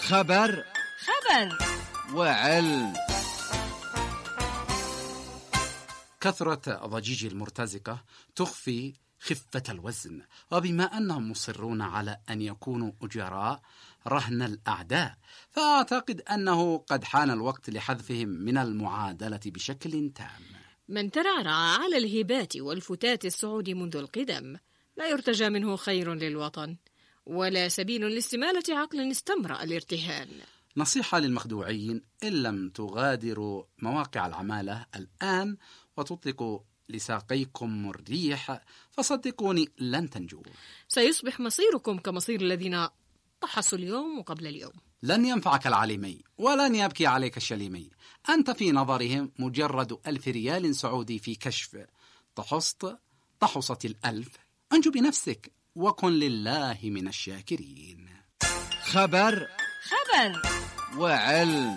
خبر وعلم. كثرة ضجيج المرتزقة تخفي خفة الوزن، وبما أنهم مصرون على أن يكونوا أجراء رهن الأعداء، فأعتقد أنه قد حان الوقت لحذفهم من المعادلة بشكل تام. من ترعرع على الهبات والفتات الصعود منذ القدم لا يرتجى منه خير للوطن، ولا سبيل لاستمالة عقل استمرأ الارتهان. نصيحة للمخدوعين: إن لم تغادروا مواقع العمالة الآن وتطلقوا لساقيكم الريح فصدقوني لن تنجوا. سيصبح مصيركم كمصير الذين طحسوا اليوم وقبل اليوم. لن ينفعك العالمي ولن يبكي عليك الشليمي. أنت في نظرهم مجرد 1000 ريال سعودي في كشف. طحصت 1000. أنجو بنفسك وكن لله من الشاكرين. خبر وعلم.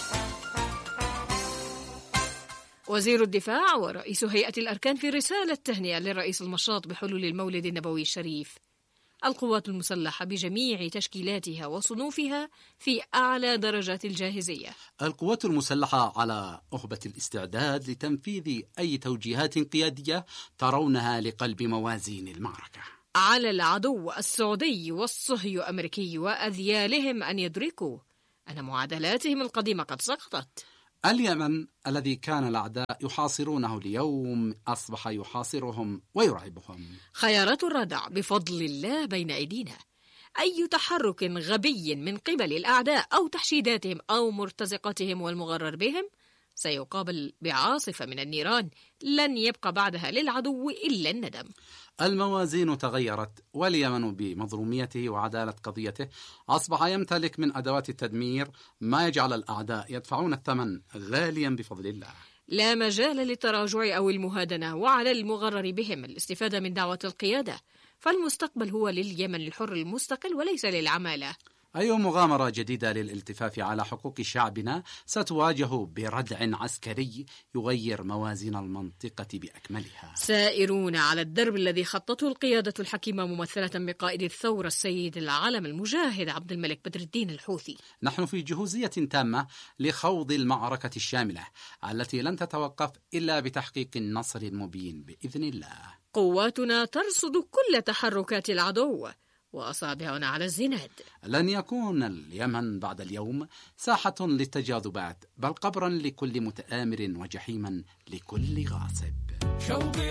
وزير الدفاع ورئيس هيئة الأركان في رسالة تهنئة للرئيس المشاط بحلول المولد النبوي الشريف. القوات المسلحة بجميع تشكيلاتها وصنوفها في أعلى درجات الجاهزية. القوات المسلحة على أهبة الاستعداد لتنفيذ أي توجيهات قيادية ترونها لقلب موازين المعركة. على العدو السعودي والصهيو أمريكي وأذيالهم أن يدركوا أن معادلاتهم القديمة قد سقطت. اليمن الذي كان الأعداء يحاصرونه اليوم أصبح يحاصرهم ويرعبهم. خيارات الردع بفضل الله بين أيدينا. أي تحرك غبي من قبل الأعداء أو تحشيداتهم أو مرتزقتهم والمغرر بهم سيقابل بعاصفة من النيران لن يبقى بعدها للعدو إلا الندم. الموازين تغيرت، واليمن بمظلوميته وعدالة قضيته أصبح يمتلك من أدوات التدمير ما يجعل الأعداء يدفعون الثمن غاليا بفضل الله. لا مجال للتراجع أو المهادنة، وعلى المغرر بهم الاستفادة من دعوة القيادة، فالمستقبل هو لليمن الحر المستقل وليس للعمالة. أي مغامرة جديدة للالتفاف على حقوق شعبنا ستواجه بردع عسكري يغير موازين المنطقة بأكملها. سائرون على الدرب الذي خطته القيادة الحكيمة ممثلة بقائد الثورة السيد العلم المجاهد عبد الملك بدر الدين الحوثي. نحن في جهوزية تامة لخوض المعركة الشاملة التي لن تتوقف إلا بتحقيق النصر المبين بإذن الله. قواتنا ترصد كل تحركات العدو وأصابعنا على الزناد. لن يكون اليمن بعد اليوم ساحة للتجاذبات، بل قبرا لكل متآمر وجحيما لكل غاصب.